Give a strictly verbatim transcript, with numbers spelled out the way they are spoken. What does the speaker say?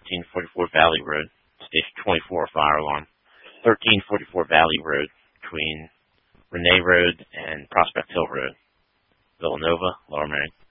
thirteen forty-four Valley Road, Station twenty-four, fire alarm. thirteen forty-four Valley Road, between Renee Road and Prospect Hill Road, Villanova, Lower Merion.